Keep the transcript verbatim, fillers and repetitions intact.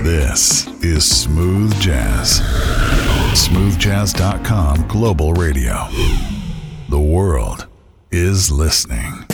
This is Smooth Jazz. smooth jazz dot com Global Radio. The world is listening.